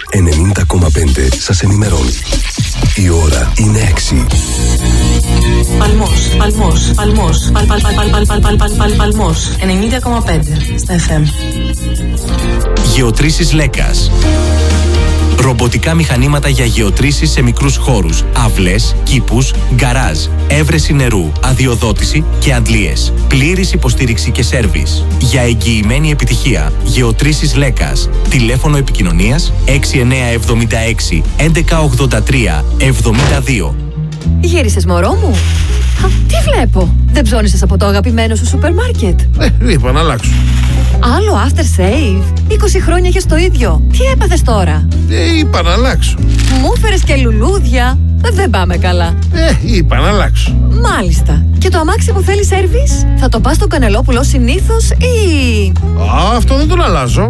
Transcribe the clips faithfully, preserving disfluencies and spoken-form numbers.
ενενήντα κόμμα πέντε σας ενημερώνει. Η ώρα είναι έξι. Παλμός, Παλμός, Παλμός, Παλ, Παλ, Παλ, Παλ, Παλ, Παλ, Παλ, Παλ, Παλ, Παλμός, ενενήντα κόμμα πέντε στα εφ εμ. Γεωτρήσεις Λέκας. Ρομποτικά μηχανήματα για γεωτρήσεις σε μικρούς χώρους, αυλές, κήπους, γκαράζ, έβρεση νερού, αδειοδότηση και αντλίες. Πλήρης υποστήριξη και σέρβις. Για εγγυημένη επιτυχία, Γεωτρήσεις Λέκας. Τηλέφωνο επικοινωνίας έξι εννιά εβδομήντα έξι έντεκα ογδόντα τρία εβδομήντα δύο. Γύρισες, μωρό μου? Α, τι βλέπω? Δεν ψώνισες από το αγαπημένο σου σούπερ μάρκετ? Ε, είπα να αλλάξω. Άλλο after save? είκοσι χρόνια έχεις το ίδιο. Τι έπαθες τώρα? Ε, είπα να αλλάξω. Μου έφερες και λουλούδια. Δεν πάμε καλά. Ε, είπα να αλλάξω. Μάλιστα. Και το αμάξι που θέλει σέρβις? Θα το πας στο Κανελόπουλο συνήθως ή... Α, αυτό δεν τον αλλάζω.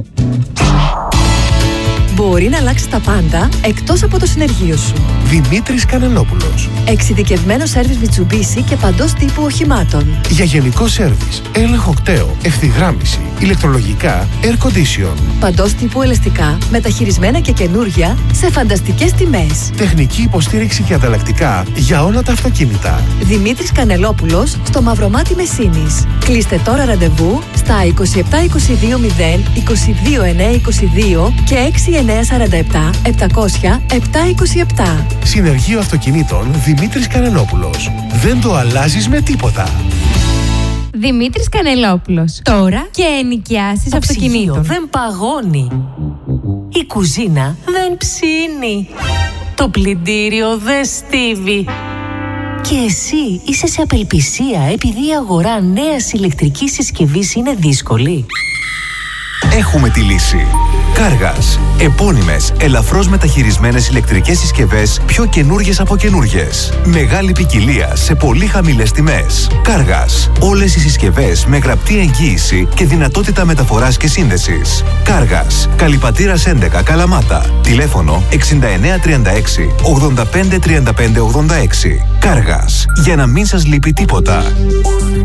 Μπορεί να αλλάξει τα πάντα εκτός από το συνεργείο σου. Δημήτρης Κανελόπουλος. Εξειδικευμένο σέρβις Mitsubishi και παντός τύπου οχημάτων. Για γενικό σέρβις, έλεγχο κταίο, ευθυγράμμιση, ηλεκτρολογικά, air condition. Παντός τύπου ελαστικά, μεταχειρισμένα και καινούρια, σε φανταστικές τιμές. Τεχνική υποστήριξη και ανταλλακτικά για όλα τα αυτοκίνητα. Δημήτρης Κανελόπουλος, στο Μαυρομάτι Μεσίνης. Κλείστε τώρα ραντεβού στα είκοσι επτά είκοσι δύο μηδέν είκοσι δύο εννιά είκοσι δύο και έξι εννιά σαράντα επτά επτακόσια επτά είκοσι επτά. Συνεργείο αυτοκινήτων Δημήτρης Κανελόπουλος. Δεν το αλλάζεις με τίποτα. Δημήτρης Κανελόπουλος. Τώρα και ενοικιάσεις αυτοκινήτων. Δεν παγώνει. Η κουζίνα δεν ψήνει. Το πλυντήριο δεν στίβει. Και εσύ είσαι σε απελπισία επειδή η αγορά νέας ηλεκτρικής συσκευής είναι δύσκολη. Έχουμε τη λύση. Κάργας. Επώνυμες, ελαφρώς μεταχειρισμένες ηλεκτρικές συσκευές, πιο καινούργιες από καινούργιες. Μεγάλη ποικιλία σε πολύ χαμηλές τιμές. Κάργας. Όλες οι συσκευές με γραπτή εγγύηση και δυνατότητα μεταφοράς και σύνδεσης. Κάργας. Καλυπατήρας έντεκα Καλαμάτα. Τηλέφωνο εξήντα εννιά τριάντα έξι ογδόντα πέντε τριάντα πέντε ογδόντα έξι. Κάργας. Για να μην σας λείπει τίποτα.